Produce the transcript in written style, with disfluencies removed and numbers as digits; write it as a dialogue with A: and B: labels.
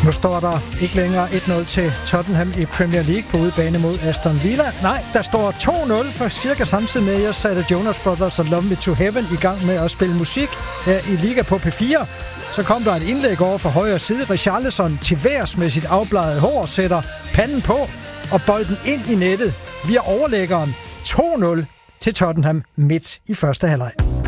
A: Nu står der ikke længere 1-0 til Tottenham i Premier League på udebane mod Aston Villa. Nej, der står 2-0 for cirka samtidig med, at jeg satte Jonas Brothers og Love Me to Heaven i gang med at spille musik her i Liga på P4. Så kom der et indlæg over for højre side. Richarlison til værs med sit afbladede hår sætter panden på og bolden ind i nettet via overlæggeren 2-0 til Tottenham midt i første halvleg.